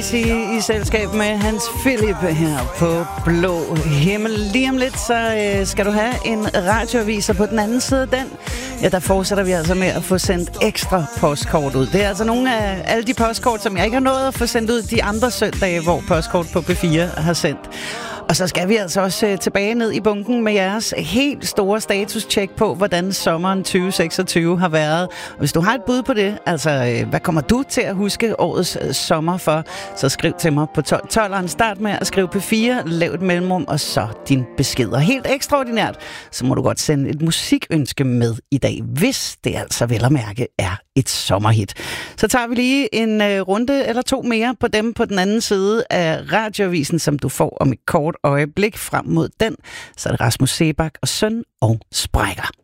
I selskab med Hans Philip her på Blå Himmel. Lige om lidt, så skal du have en radioaviser på den anden side af den. Ja, der fortsætter vi altså med at få sendt ekstra postkort ud. Det er altså nogle af alle de postkort, som jeg ikke har nået at få sendt ud de andre søndage, hvor postkort på P4 har sendt. Og så skal vi altså også tilbage ned i bunken med jeres helt store status-check på, hvordan sommeren 2026 har været. Og hvis du har et bud på det, altså hvad kommer du til at huske årets sommer for, så skriv til mig på 12'eren. Start med at skrive P4, lav et mellemrum, og så din besked. Og helt ekstraordinært, så må du godt sende et musikønske med i dag, hvis det altså vel at mærke er et sommerhit. Så tager vi lige en runde eller to mere på dem på den anden side af radioavisen, som du får om et kort øjeblik. Frem mod den, så er det Rasmus Seebach og Søn og Sprækker.